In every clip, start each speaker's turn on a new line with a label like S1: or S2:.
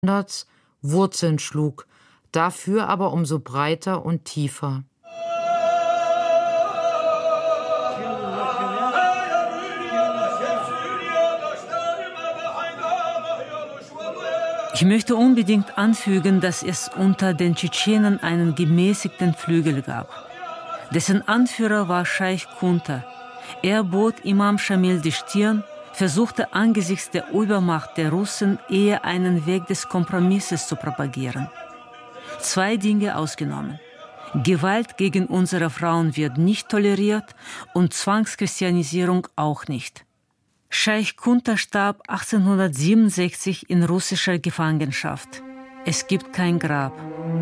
S1: Jahrhunderts Wurzeln schlug, dafür aber umso breiter und tiefer.
S2: Ich möchte unbedingt anfügen, dass es unter den Tschetschenen einen gemäßigten Flügel gab. Dessen Anführer war Scheich Kunta. Er bot Imam Schamil die Stirn, versuchte angesichts der Übermacht der Russen eher einen Weg des Kompromisses zu propagieren. 2 Dinge ausgenommen. Gewalt gegen unsere Frauen wird nicht toleriert und Zwangschristianisierung auch nicht. Scheich Kunta starb 1867 in russischer Gefangenschaft. Es gibt kein Grab.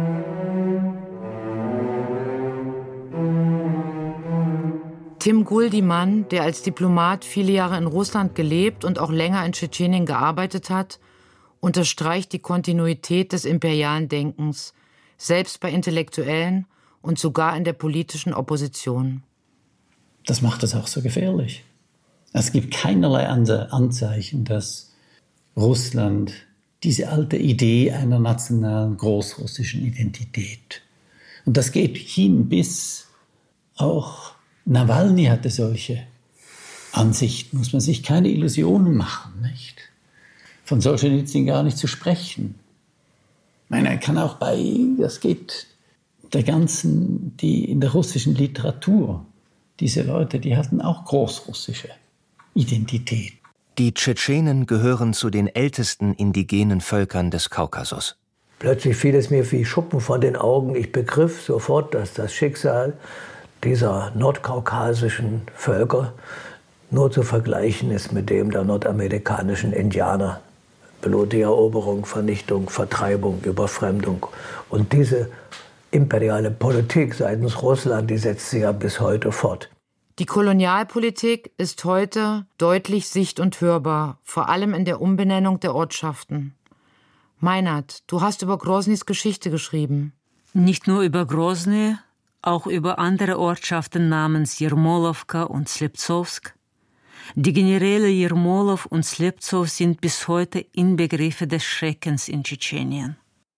S1: Tim Guldiman, der als Diplomat viele Jahre in Russland gelebt und auch länger in Tschetschenien gearbeitet hat, unterstreicht die Kontinuität des imperialen Denkens, selbst bei Intellektuellen und sogar in der politischen Opposition.
S3: Das macht es auch so gefährlich. Es gibt keinerlei Anzeichen, dass Russland diese alte Idee einer nationalen großrussischen Identität, und das geht hin bis auch Nawalny hatte solche Ansichten, muss man sich keine Illusionen machen, nicht? Von Solschenizyn gar nicht zu sprechen. Ich meine, er kann auch das geht der ganzen, die in der russischen Literatur, diese Leute, die hatten auch großrussische Identität.
S4: Die Tschetschenen gehören zu den ältesten indigenen Völkern des Kaukasus.
S5: Plötzlich fiel es mir wie Schuppen von den Augen. Ich begriff sofort, dass das Schicksal dieser nordkaukasischen Völker nur zu vergleichen ist mit dem der nordamerikanischen Indianer. Blutige Eroberung, Vernichtung, Vertreibung, Überfremdung. Und diese imperiale Politik seitens Russland, die setzt sich ja bis heute fort.
S1: Die Kolonialpolitik ist heute deutlich sicht- und hörbar, vor allem in der Umbenennung der Ortschaften. Meinert, du hast über Grosnys Geschichte geschrieben.
S2: Nicht nur über Grosny, auch über andere Ortschaften namens Jermolowka und Slepzowsk. Die Generäle Jermolow und Slepzow sind bis heute Inbegriffe des Schreckens in Tschetschenien.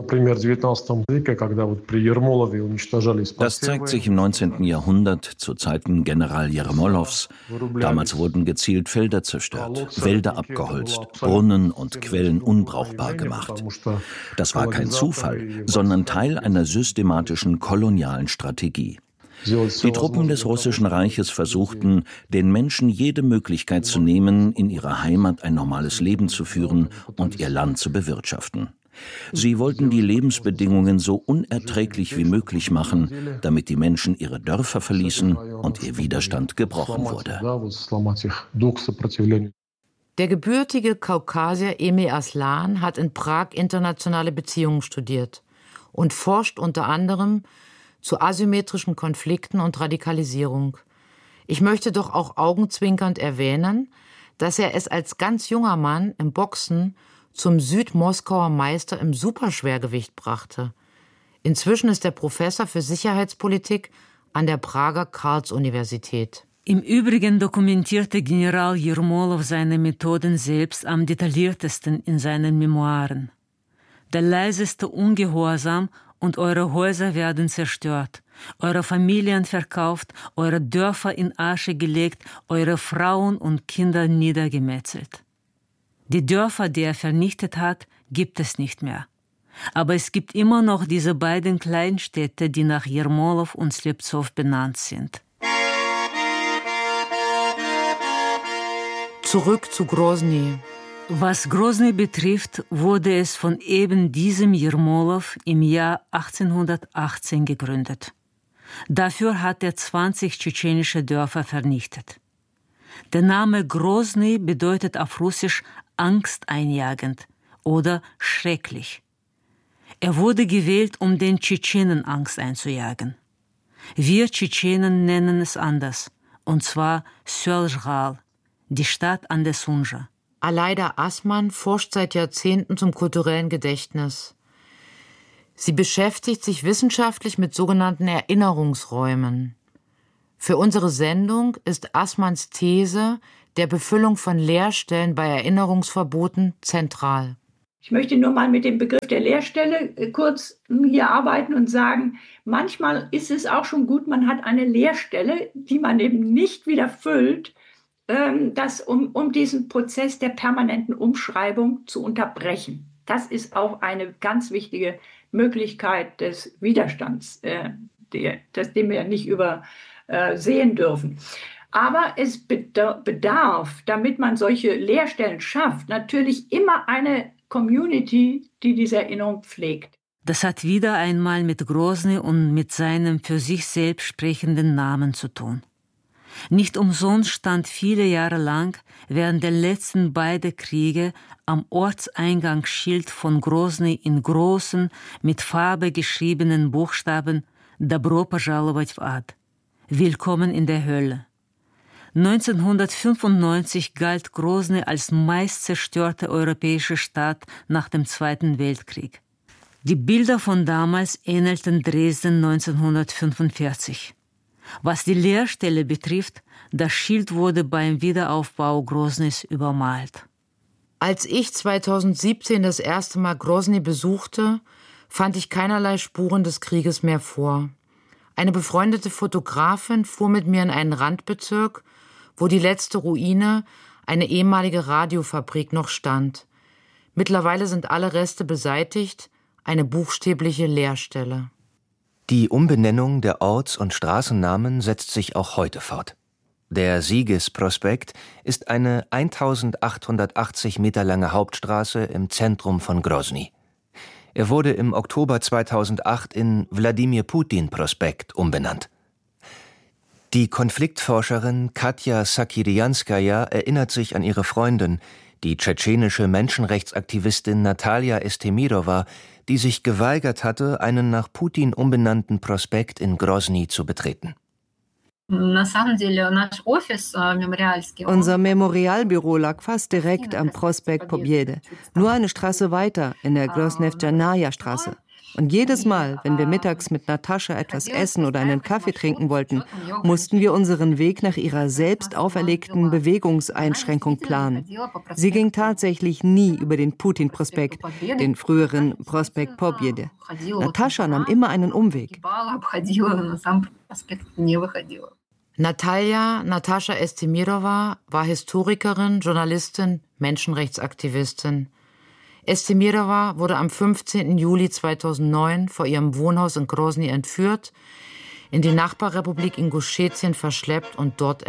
S6: Das zeigt sich im 19. Jahrhundert zu Zeiten General Jermolows. Damals wurden gezielt Felder zerstört, Wälder abgeholzt, Brunnen und Quellen unbrauchbar gemacht. Das war kein Zufall, sondern Teil einer systematischen kolonialen Strategie. Die Truppen des Russischen Reiches versuchten, den Menschen jede Möglichkeit zu nehmen, in ihrer Heimat ein normales Leben zu führen und ihr Land zu bewirtschaften. Sie wollten die Lebensbedingungen so unerträglich wie möglich machen, damit die Menschen ihre Dörfer verließen und ihr Widerstand gebrochen wurde.
S1: Der gebürtige Kaukasier Emil Aslan hat in Prag internationale Beziehungen studiert und forscht unter anderem zu asymmetrischen Konflikten und Radikalisierung. Ich möchte doch auch augenzwinkernd erwähnen, dass er es als ganz junger Mann im Boxen zum Südmoskauer Meister im Superschwergewicht brachte. Inzwischen ist er Professor für Sicherheitspolitik an der Prager Karls-Universität.
S2: Im Übrigen dokumentierte General Jermolow seine Methoden selbst am detailliertesten in seinen Memoiren. Der leiseste Ungehorsam und eure Häuser werden zerstört, eure Familien verkauft, eure Dörfer in Asche gelegt, eure Frauen und Kinder niedergemetzelt. Die Dörfer, die er vernichtet hat, gibt es nicht mehr. Aber es gibt immer noch diese beiden Kleinstädte, die nach Jermolow und Slepzow benannt sind.
S1: Zurück zu Grosny.
S2: Was Grosny betrifft, wurde es von eben diesem Jermolow im Jahr 1818 gegründet. Dafür hat er 20 tschetschenische Dörfer vernichtet. Der Name Grosny bedeutet auf Russisch angsteinjagend oder schrecklich. Er wurde gewählt, um den Tschetschenen Angst einzujagen. Wir Tschetschenen nennen es anders, und zwar Sölzhal, die Stadt an der Sunja.
S1: Aleida Assmann forscht seit Jahrzehnten zum kulturellen Gedächtnis. Sie beschäftigt sich wissenschaftlich mit sogenannten Erinnerungsräumen. Für unsere Sendung ist Assmanns These der Befüllung von Leerstellen bei Erinnerungsverboten zentral.
S7: Ich möchte nur mal mit dem Begriff der Lehrstelle kurz hier arbeiten und sagen, manchmal ist es auch schon gut, man hat eine Lehrstelle, die man eben nicht wieder füllt, um diesen Prozess der permanenten Umschreibung zu unterbrechen. Das ist auch eine ganz wichtige Möglichkeit des Widerstands, den wir nicht übersehen dürfen. Aber es bedarf, damit man solche Lehrstellen schafft, natürlich immer eine Community, die diese Erinnerung pflegt.
S2: Das hat wieder einmal mit Grosny und mit seinem für sich selbst sprechenden Namen zu tun. Nicht umsonst stand viele Jahre lang während der letzten beiden Kriege am Ortseingangsschild von Grosny in großen, mit Farbe geschriebenen Buchstaben Добро пожаловать в ад. Willkommen in der Hölle. 1995 galt Grosny als meist zerstörte europäische Stadt nach dem Zweiten Weltkrieg. Die Bilder von damals ähnelten Dresden 1945. Was die Leerstelle betrifft, das Schild wurde beim Wiederaufbau Grosnys übermalt.
S1: Als ich 2017 das erste Mal Grosny besuchte, fand ich keinerlei Spuren des Krieges mehr vor. Eine befreundete Fotografin fuhr mit mir in einen Randbezirk, wo die letzte Ruine, eine ehemalige Radiofabrik, noch stand. Mittlerweile sind alle Reste beseitigt, eine buchstäbliche Leerstelle.
S4: Die Umbenennung der Orts- und Straßennamen setzt sich auch heute fort. Der Siegesprospekt ist eine 1880 Meter lange Hauptstraße im Zentrum von Grosny. Er wurde im Oktober 2008 in Wladimir-Putin-Prospekt umbenannt. Die Konfliktforscherin Katja Sakirianskaja erinnert sich an ihre Freundin, die tschetschenische Menschenrechtsaktivistin Natalja Estemirova, die sich geweigert hatte, einen nach Putin umbenannten Prospekt in Grosny zu betreten.
S8: Unser Memorialbüro lag fast direkt am Prospekt Pobjede, nur eine Straße weiter in der Grosnevtschanaja-Straße. Und jedes Mal, wenn wir mittags mit Natascha etwas essen oder einen Kaffee trinken wollten, mussten wir unseren Weg nach ihrer selbst auferlegten Bewegungseinschränkung planen. Sie ging tatsächlich nie über den Putin-Prospekt, den früheren Prospekt Pobjede. Natascha nahm immer einen Umweg.
S1: Natascha Estemirova war Historikerin, Journalistin, Menschenrechtsaktivistin. Estemirova wurde am 15. Juli 2009 vor ihrem Wohnhaus in Grosny entführt, in die Nachbarrepublik Ingushetien verschleppt und dort